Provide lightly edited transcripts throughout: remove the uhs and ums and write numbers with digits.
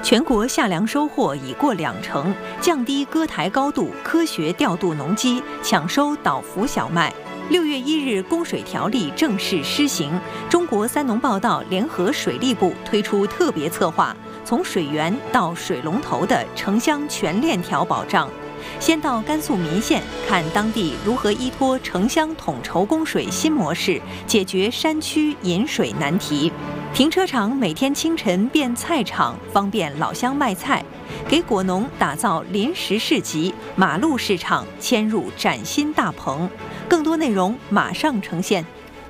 全国夏粮收获已过20%，降低割台高度，科学调度农机，抢收倒伏小麦。6月1日，供水条例正式施行。中国三农报道联合水利部推出特别策划，从水源到水龙头的城乡全链条保障。先到甘肃岷县，看当地如何依托城乡统筹供水新模式，解决山区饮水难题。停车场每天清晨变菜场，方便老乡卖菜。给果农打造临时市集，马路市场迁入崭新大棚。更多内容马上呈现。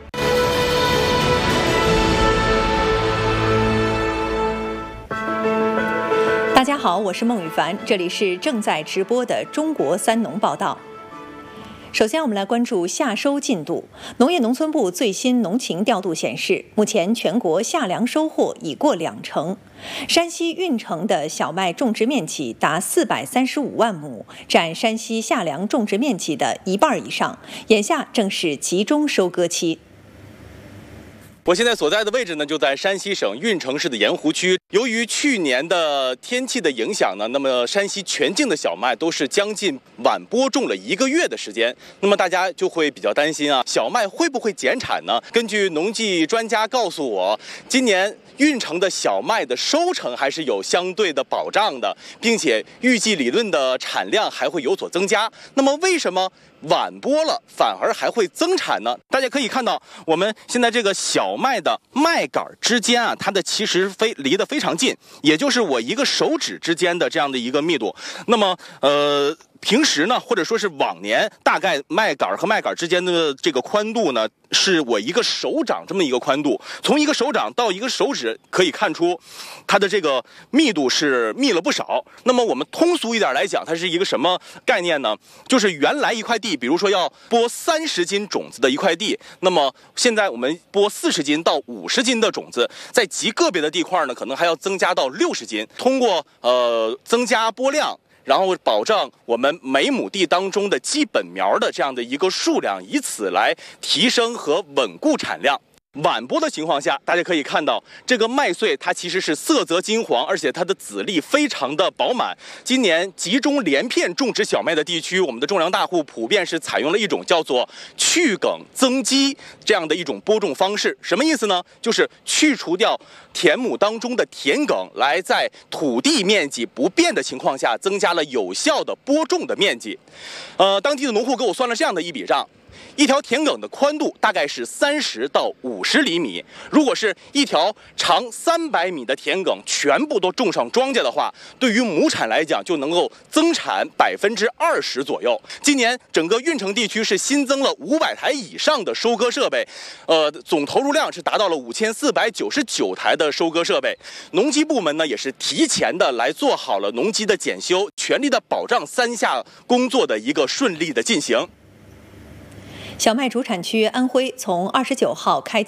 大家好，我是孟羽凡，这里是正在直播的中国三农报道。首先，我们来关注夏收进度。农业农村部最新农情调度显示，目前全国夏粮收获已过20%。山西运城的小麦种植面积达435万亩，占山西夏粮种植面积的1半以上。眼下正是集中收割期。 我现在所在的位置呢，就在山西省运城市的盐湖区。由于去年的天气的影响呢，那么山西全境的小麦都是将近晚播种了1个月的时间。那么大家就会比较担心啊，小麦会不会减产呢？根据农技专家告诉我，今年运城的小麦的收成还是有相对的保障的，并且预计理论的产量还会有所增加。那么为什么晚播了反而还会增产呢？大家可以看到，我们现在这个小麦的麦秆之间啊，它的其实离得非常近，也就是我一个手指之间的这样的一个密度。那么平时呢，或者说是往年，大概麦秆和麦秆之间的这个宽度呢，是我一个手掌这么一个宽度。从一个手掌到一个手指，可以看出它的这个密度是密了不少。那么我们通俗一点来讲，它是一个什么概念呢？就是原来一块地，比如说要播30斤种子的一块地，那么现在我们播40斤到50斤的种子，在极个别的地块呢，可能还要增加到60斤。通过增加播量，然后保障我们每亩地当中的基本苗的这样的一个数量，以此来提升和稳固产量。晚播的情况下，大家可以看到这个麦穗它其实是色泽金黄，而且它的籽粒非常的饱满。今年集中连片种植小麦的地区，我们的种粮大户普遍是采用了一种叫做去梗增基这样的一种播种方式。什么意思呢？就是去除掉田亩当中的田埂，来在土地面积不变的情况下，增加了有效的播种的面积。当地的农户给我算了这样的一笔账。一条田埂的宽度大概是30到50厘米，如果是一条长300米的田埂全部都种上庄稼的话，对于亩产来讲就能够增产20%左右。今年整个运城地区是新增了500台以上的收割设备，总投入量是达到了5499台的收割设备。农机部门呢也是提前的来做好了农机的检修，全力的保障3下工作的一个顺利的进行。 小麦主产区安徽从29号开